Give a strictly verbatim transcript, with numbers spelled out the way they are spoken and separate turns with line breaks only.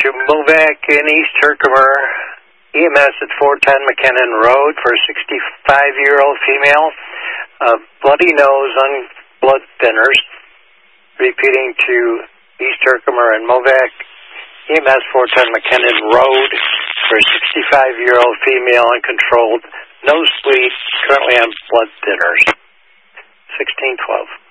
to Movac in East Herkimer, E M S at four ten McKinnon Road for a sixty-five-year-old female. Uh, bloody nose on blood thinners. Repeating to East Herkimer and Movac, E M S four ten McKinnon Road for a sixty-five-year-old female uncontrolled. Nosebleed, currently on blood thinners. sixteen twelve.